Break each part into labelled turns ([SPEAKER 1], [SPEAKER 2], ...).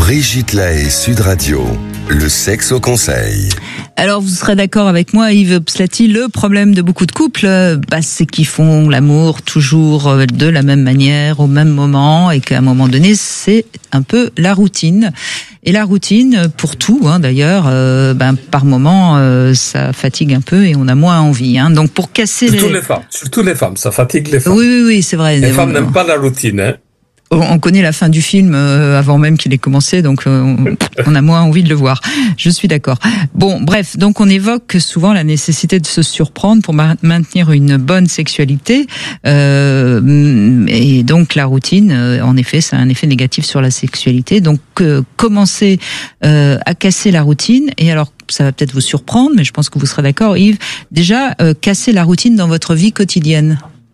[SPEAKER 1] Brigitte Lahaie, Sud Radio, le sexe au conseil.
[SPEAKER 2] Alors, vous serez d'accord avec moi, Yves Pslati, le problème de beaucoup de couples, c'est qu'ils font l'amour toujours de la même manière, au même moment, et qu'à un moment donné, c'est un peu la routine. Et la routine, pour tout, d'ailleurs, par moment, ça fatigue un peu et on a moins envie. Donc, pour casser
[SPEAKER 3] Surtout les femmes, ça fatigue les femmes.
[SPEAKER 2] Oui, c'est vrai.
[SPEAKER 3] Les femmes n'aiment pas la routine,
[SPEAKER 2] On connaît la fin du film avant même qu'il ait commencé, donc on a moins envie de le voir. Je suis d'accord. Bon, bref, donc on évoque souvent la nécessité de se surprendre pour maintenir une bonne sexualité. Et donc la routine, en effet, ça a un effet négatif sur la sexualité. Donc commencez à casser la routine. Et alors, ça va peut-être vous surprendre, mais je pense que vous serez d'accord, Yves. Déjà, casser la routine dans votre vie quotidienne.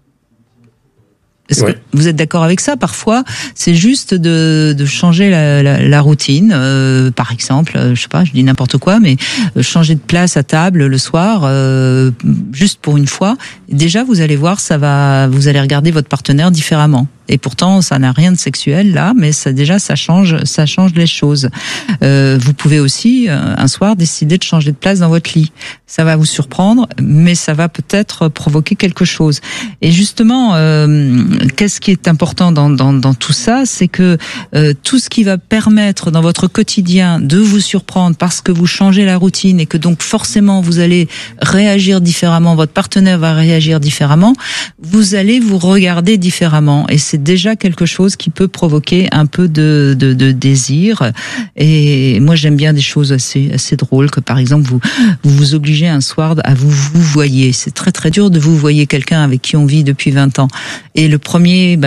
[SPEAKER 2] Est-ce que vous êtes d'accord avec ça? Parfois, c'est juste de changer la routine. Par exemple, je dis n'importe quoi, mais changer de place à table le soir, juste pour une fois. Déjà, vous allez voir, vous allez regarder votre partenaire différemment. Et pourtant, ça n'a rien de sexuel là, mais ça change les choses. Vous pouvez aussi un soir décider de changer de place dans votre lit. Ça va vous surprendre, mais ça va peut-être provoquer quelque chose. Et justement, qu'est-ce qui est important dans tout ça, c'est que tout ce qui va permettre dans votre quotidien de vous surprendre parce que vous changez la routine et que donc forcément vous allez réagir différemment, votre partenaire va réagir différemment, vous allez vous regarder différemment. Et c'est déjà quelque chose qui peut provoquer un peu de désir. Et moi, j'aime bien des choses assez drôles, que par exemple, vous obligez un soir à vous voyer. C'est très très dur de vous voyer quelqu'un avec qui on vit depuis 20 ans. Et le premier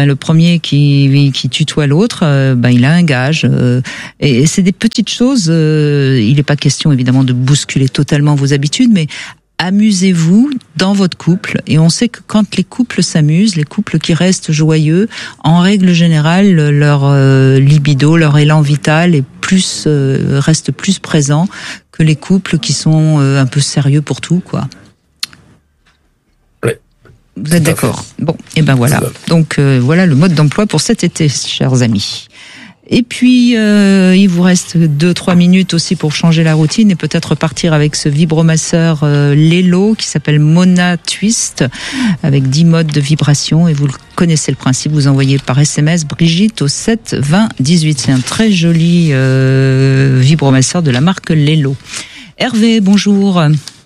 [SPEAKER 2] qui tutoie l'autre, il a un gage. Et c'est des petites choses. Il n'est pas question évidemment de bousculer totalement vos habitudes, mais amusez-vous dans votre couple. Et on sait que quand les couples s'amusent, les couples qui restent joyeux, en règle générale, leur libido, leur élan vital reste plus présent que les couples qui sont un peu sérieux pour tout, quoi.
[SPEAKER 3] Oui.
[SPEAKER 2] Vous êtes d'accord? Bon, et voilà. Donc voilà le mode d'emploi pour cet été, chers amis. Et puis, il vous reste 2-3 minutes aussi pour changer la routine et peut-être partir avec ce vibromasseur Lelo qui s'appelle Mona Twist avec 10 modes de vibration. Et vous connaissez le principe, vous envoyez par SMS Brigitte au 7 20 18. C'est un très joli vibromasseur de la marque Lelo. Hervé, bonjour.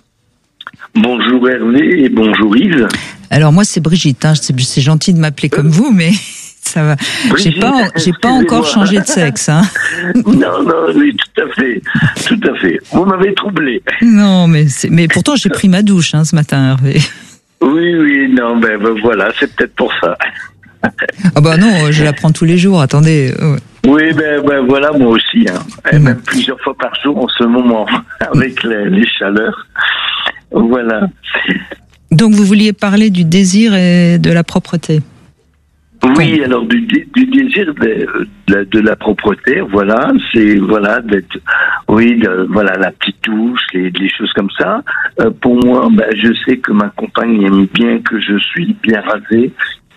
[SPEAKER 4] Bonjour Hervé et bonjour Yves.
[SPEAKER 2] Alors moi c'est Brigitte, c'est gentil de m'appeler comme vous, mais... Ça va.
[SPEAKER 4] Brigitte,
[SPEAKER 2] j'ai pas encore changé de sexe,
[SPEAKER 4] Non, oui, tout à fait. Vous m'avez troublé.
[SPEAKER 2] Non, mais pourtant j'ai pris ma douche, ce matin, Hervé.
[SPEAKER 4] Oui, non, voilà, c'est peut-être pour ça.
[SPEAKER 2] Ah non, je la prends tous les jours, attendez.
[SPEAKER 4] Oui, voilà, moi aussi, Et même plusieurs fois par jour en ce moment, avec les chaleurs. Voilà.
[SPEAKER 2] Donc vous vouliez parler du désir et de la propreté.
[SPEAKER 4] Oui, alors du désir de la propreté, voilà, c'est d'être, la petite douche, les choses comme ça. Pour moi, je sais que ma compagne aime bien que je suis bien rasé.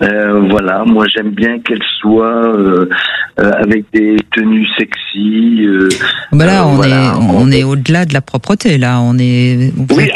[SPEAKER 4] Moi j'aime bien qu'elle soit avec des tenues sexy.
[SPEAKER 2] Là, on est au-delà de la propreté. Là, on est.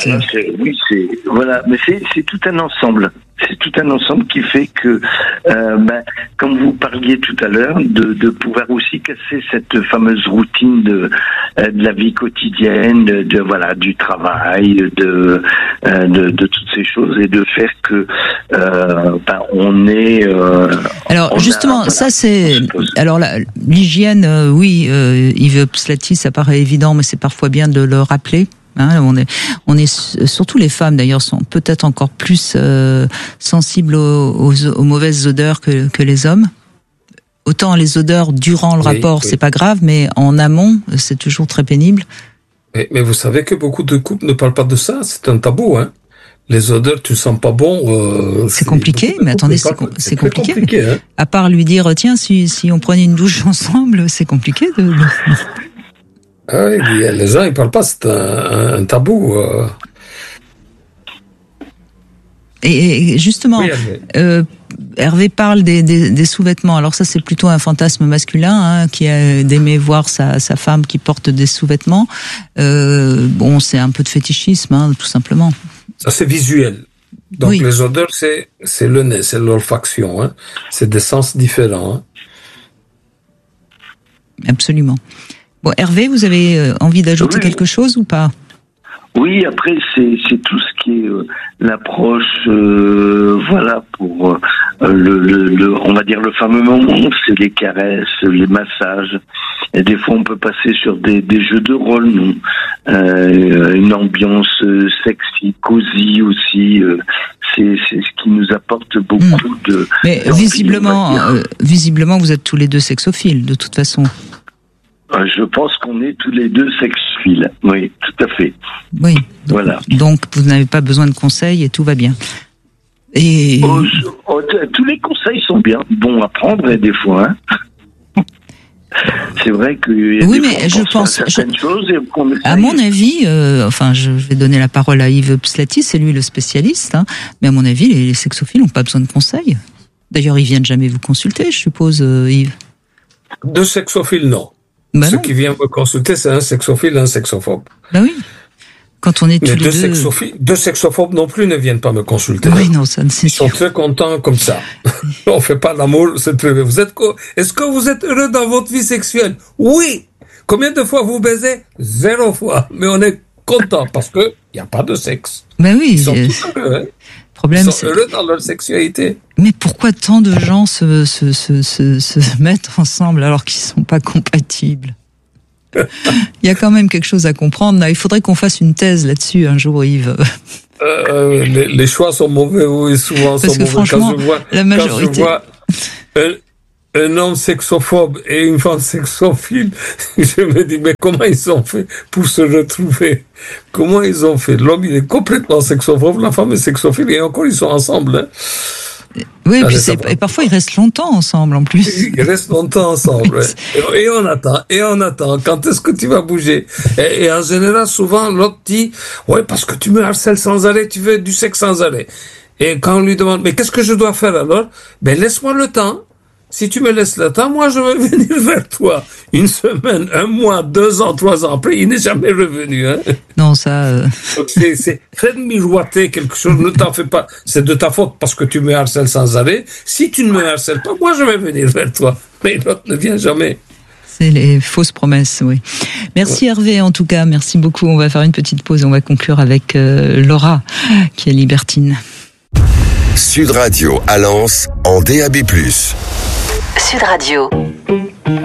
[SPEAKER 4] Mais c'est tout un ensemble. C'est tout un ensemble qui fait que, comme vous parliez tout à l'heure, de pouvoir aussi casser cette fameuse routine de la vie quotidienne, du travail, de toutes ces choses, et de faire que on est.
[SPEAKER 2] Alors justement, l'hygiène, Yves Pslati, ça paraît évident, mais c'est parfois bien de le rappeler. On est surtout les femmes d'ailleurs sont peut-être encore plus sensibles aux mauvaises odeurs que les hommes. Autant les odeurs durant le rapport, c'est pas grave, mais en amont, c'est toujours très pénible.
[SPEAKER 3] Mais vous savez que beaucoup de couples ne parlent pas de ça, c'est un tabou, Les odeurs, tu sens pas bon.
[SPEAKER 2] C'est compliqué, mais attendez, c'est compliqué. À part lui dire, tiens, si on prenait une douche ensemble, c'est compliqué de...
[SPEAKER 3] Ah oui, les gens ils parlent pas, c'est un tabou.
[SPEAKER 2] Et justement,
[SPEAKER 3] Oui,
[SPEAKER 2] Hervé parle des sous-vêtements. Alors ça, c'est plutôt un fantasme masculin, hein, qui a d'aimer voir sa femme qui porte des sous-vêtements. Bon, c'est un peu de fétichisme, hein, tout simplement.
[SPEAKER 3] Ça, c'est visuel. Donc,
[SPEAKER 2] Oui.
[SPEAKER 3] les odeurs, c'est le nez, c'est l'olfaction. Hein. C'est des sens différents. Hein.
[SPEAKER 2] Absolument. Bon, Hervé, vous avez envie d'ajouter quelque chose ou pas?
[SPEAKER 4] Oui, après c'est tout ce qui est l'approche, voilà, pour le on va dire le fameux moment, c'est les caresses, les massages. Et des fois on peut passer sur des jeux de rôle, non, une ambiance sexy, cosy aussi. C'est ce qui nous apporte beaucoup de.
[SPEAKER 2] Mais visiblement, vous êtes tous les deux sexophiles, de toute façon.
[SPEAKER 4] Je pense qu'on est tous les deux sexophiles. Oui, tout à fait.
[SPEAKER 2] Oui.
[SPEAKER 4] Voilà.
[SPEAKER 2] Donc, vous n'avez pas besoin de conseils et tout va bien. Et
[SPEAKER 4] tous les conseils sont bien, bons à prendre des fois. Hein. C'est vrai que
[SPEAKER 2] oui, mais je pense
[SPEAKER 4] certaines choses et qu'on
[SPEAKER 2] à mon avis, enfin, je vais donner la parole à Yves Pslati, c'est lui le spécialiste. Hein, mais à mon avis, les sexophiles n'ont pas besoin de conseils. D'ailleurs, ils viennent jamais vous consulter, je suppose, Yves.
[SPEAKER 3] Deux sexophiles, non.
[SPEAKER 2] Bah
[SPEAKER 3] Ceux
[SPEAKER 2] non.
[SPEAKER 3] qui viennent me consulter, c'est un sexophile et un sexophobe.
[SPEAKER 2] Bah oui. Quand on est tous
[SPEAKER 3] Mais
[SPEAKER 2] les deux.
[SPEAKER 3] deux sexophobes non plus ne viennent pas me consulter.
[SPEAKER 2] Oui, non, ça ne c'est
[SPEAKER 3] Ils sont
[SPEAKER 2] sûr.
[SPEAKER 3] très contents comme ça. On fait pas l'amour, c'est privé. Est-ce que vous êtes heureux dans votre vie sexuelle? Oui. Combien de fois vous baisez? 0 fois. Mais on est content parce que il y a pas de sexe.
[SPEAKER 2] Bah oui.
[SPEAKER 3] Ils sont tous heureux. Hein.
[SPEAKER 2] Problème,
[SPEAKER 3] Ils sont heureux dans leur sexualité.
[SPEAKER 2] Mais pourquoi tant de gens se mettent ensemble alors qu'ils sont pas compatibles? Il y a quand même quelque chose à comprendre. Là. Il faudrait qu'on fasse une thèse là-dessus un jour, Yves.
[SPEAKER 3] Les choix sont mauvais, oui, souvent
[SPEAKER 2] Parce
[SPEAKER 3] sont
[SPEAKER 2] que
[SPEAKER 3] mauvais.
[SPEAKER 2] franchement, la majorité.
[SPEAKER 3] Quand je vois un homme sexophobe et une femme sexophile, je me dis, mais comment ils ont fait pour se retrouver? Comment ils ont fait? L'homme, il est complètement sexophobe, la femme est sexophile, et encore, ils sont ensemble. Hein.
[SPEAKER 2] Oui, et parfois ils restent longtemps ensemble en plus.
[SPEAKER 3] Ils restent longtemps ensemble. Ouais. Et on attend. Quand est-ce que tu vas bouger? Et en général, souvent, l'autre dit, ouais, parce que tu me harcèles sans arrêt, tu veux du sexe sans arrêt. Et quand on lui demande, mais qu'est-ce que je dois faire alors? Ben, laisse-moi le temps. Si tu me laisses le temps, moi, je vais venir vers toi. 1 semaine, 1 mois, 2 ans, 3 ans après, il n'est jamais revenu, hein.
[SPEAKER 2] Non, ça,
[SPEAKER 3] Donc, c'est fait de miroiter quelque chose, ne t'en fais pas. C'est de ta faute parce que tu me harcèles sans arrêt. Si tu ne me harcèles pas, moi, je vais venir vers toi. Mais l'autre ne vient jamais.
[SPEAKER 2] c'est les fausses promesses, oui. Merci Hervé, en tout cas. Merci beaucoup. On va faire une petite pause. On va conclure avec Laura, qui est libertine.
[SPEAKER 1] Sud Radio à Lens en DAB+.
[SPEAKER 5] Sud Radio.